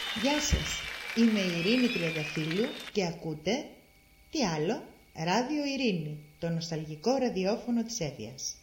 Γεια σας, είμαι η Ειρήνη Τριανταφύλλου και ακούτε, τι άλλο, Ράδιο Ειρήνη, το νοσταλγικό ραδιόφωνο της Εύβοιας.